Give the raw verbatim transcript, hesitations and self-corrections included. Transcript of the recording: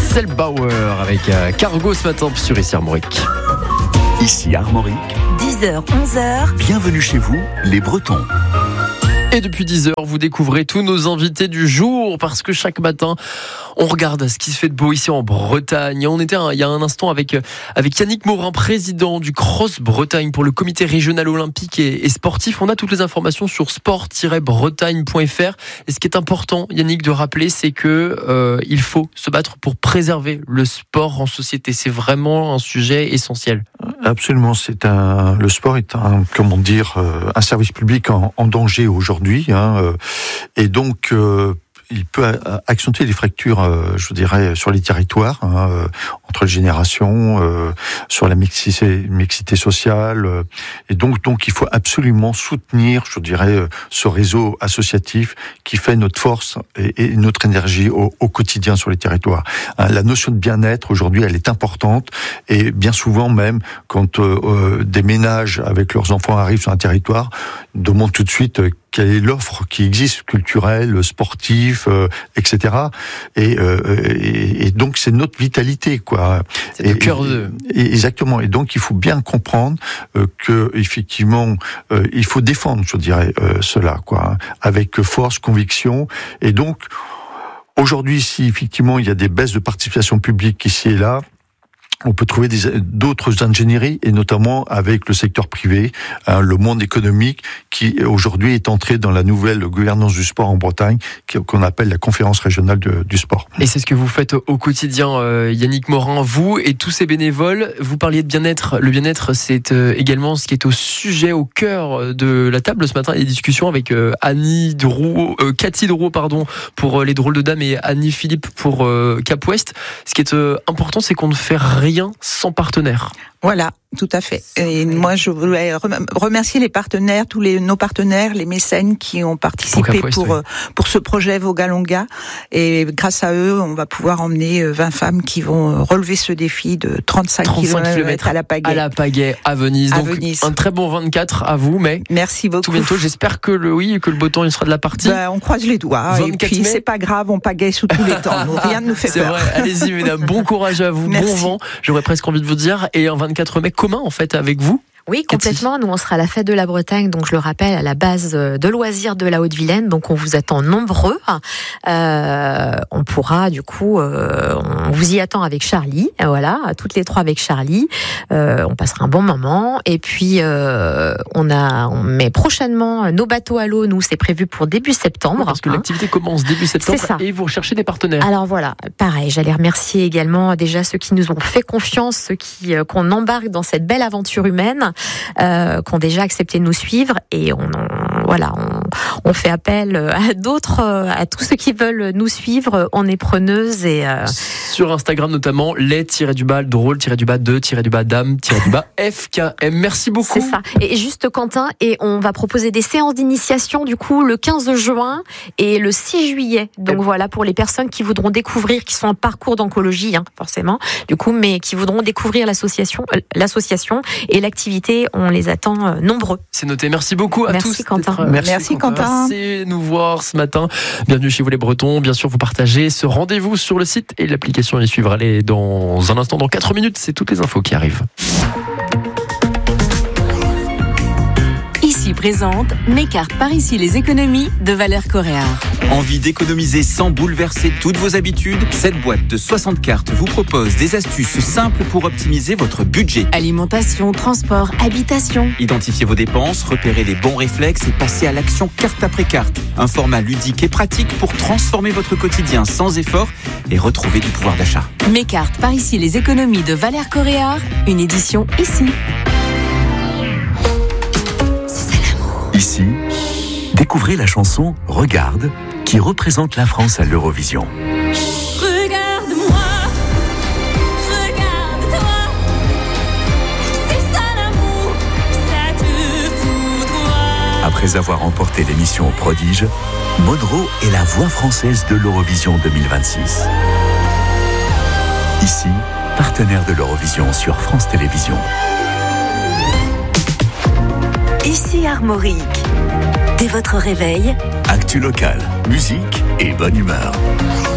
Marcel Bauer avec euh, Cargo ce matin sur Ici Armorique. Ici Armorique, dix heures, onze heures. Bienvenue chez vous, les Bretons. Et depuis dix heures, vous découvrez tous nos invités du jour parce que chaque matin, on regarde ce qui se fait de beau ici en Bretagne. On était un, il y a un instant avec, avec Yannick Morin, président du Cross Bretagne pour le comité régional olympique et, et sportif. On a toutes les informations sur sport tiret bretagne point f r. Et ce qui est important, Yannick, de rappeler, c'est que euh, il faut se battre pour préserver le sport en société. C'est vraiment un sujet essentiel. Absolument, c'est un, le sport est un, comment dire, un service public en, en danger aujourd'hui, hein, et donc euh, il peut accentuer les fractures, euh, je dirais, sur les territoires, hein, euh, entre les générations, euh, sur la mixité, mixité sociale, euh, et donc, donc il faut absolument soutenir, je dirais, euh, ce réseau associatif qui fait notre force et, et notre énergie au, au quotidien sur les territoires. Hein, la notion de bien-être aujourd'hui, elle est importante, et bien souvent même, quand euh, euh, des ménages avec leurs enfants arrivent sur un territoire, demandent tout de suite euh, quelle est l'offre qui existe, culturelle, sportive, euh, et cetera. Et, euh, et, et donc c'est notre vitalité, quoi. C'est le cœur de. Exactement. Et donc il faut bien comprendre euh, que effectivement euh, il faut défendre, je dirais, euh, cela, quoi, avec force, conviction. Et donc aujourd'hui, si effectivement il y a des baisses de participation publique ici et là, on peut trouver des, d'autres ingénieries, et notamment avec le secteur privé, hein, le monde économique, qui aujourd'hui est entré dans la nouvelle gouvernance du sport en Bretagne, qu'on appelle la conférence régionale de, du sport. Et c'est ce que vous faites au quotidien, euh, Yannick Morin, vous et tous ces bénévoles. Vous parliez de bien-être. Le bien-être, c'est euh, également ce qui est au sujet, au cœur de la table ce matin. Il y a des discussions avec euh, Annie Drouot, euh, Cathy Drouot, pardon, pour euh, les Drôles de Dames, et Annie Philippe pour euh, Cap Ouest. Ce qui est euh, important, c'est qu'on ne fait rien sans partenaire. Voilà, tout à fait. Et moi, je voulais remercier les partenaires, tous les, nos partenaires, les mécènes qui ont participé pour, pour, oui. pour ce projet Vogalonga. Et grâce à eux, on va pouvoir emmener vingt femmes qui vont relever ce défi de trente-cinq kilomètres à la pagaie. À la pagaie, à Venise. À Donc, Venise. Un très bon vingt-quatre à vous, mais. Merci beaucoup. Tout bientôt. J'espère que le, oui, que le beau temps, il sera de la partie. Ben, on croise les doigts. Et puis, mai. C'est pas grave, on pagaie sous tous les temps. Donc, rien ne nous fait c'est peur. C'est vrai. Allez-y, mesdames. Bon courage à vous. Merci. Bon vent. J'aurais presque envie de vous dire. Et un vingt-quatre mai commun, en fait, avec vous. Oui, complètement. Nous, on sera à la fête de la Bretagne, donc je le rappelle, à la base de loisirs de la Haute-Vilaine. Donc, on vous attend nombreux. Euh, on pourra, du coup, euh, on vous y attend avec Charlie. Voilà, toutes les trois avec Charlie. Euh, on passera un bon moment. Et puis, euh, on a, on met prochainement nos bateaux à l'eau. Nous, c'est prévu pour début septembre. Parce que hein. l'activité commence début septembre. C'est ça. Et vous recherchez des partenaires. Alors voilà, pareil. J'allais remercier également déjà ceux qui nous ont fait confiance, ceux qui euh, qu'on embarque dans cette belle aventure humaine. Euh, qui ont déjà accepté de nous suivre, et on, on voilà, on, on fait appel à d'autres, à tous ceux qui veulent nous suivre. On est preneuse et euh... sur Instagram notamment les-du-bas drôle-du-bas de-du-bas dame-du-bas F K M. Merci beaucoup. C'est ça. Et juste Quentin, et on va proposer des séances d'initiation du coup le quinze juin et le six juillet. Donc et voilà, pour les personnes qui voudront découvrir, qui sont en parcours d'oncologie, hein, forcément, du coup, mais qui voudront découvrir l'association, euh, l'association et l'activité. On les attend euh, nombreux. C'est noté. Merci beaucoup à Merci tous. Quentin. Merci, Merci Quentin. Merci de nous voir ce matin. Bienvenue chez vous les Bretons. Bien sûr, vous partagez ce rendez-vous sur le site et l'application y suivra les dans un instant, dans quatre minutes. C'est toutes les infos qui arrivent. Ici présente mes cartes par ici les économies de Valère Coréard. Envie d'économiser sans bouleverser toutes vos habitudes? Cette boîte de soixante cartes vous propose des astuces simples pour optimiser votre budget. Alimentation, transport, habitation. Identifiez vos dépenses, repérez les bons réflexes et passez à l'action carte après carte. Un format ludique et pratique pour transformer votre quotidien sans effort et retrouver du pouvoir d'achat. Mes cartes par ici les économies de Valère Coréard, une édition ici. Ici, découvrez la chanson « Regarde » qui représente la France à l'Eurovision. Regarde-moi, regarde-toi, c'est ça l'amour, ça te foudroie. Après avoir remporté l'émission au Prodige, Monroe est la voix française de l'Eurovision deux mille vingt-six. Ici, partenaire de l'Eurovision sur France Télévisions. Ici Armorique. Dès votre réveil, actu local, musique et bonne humeur.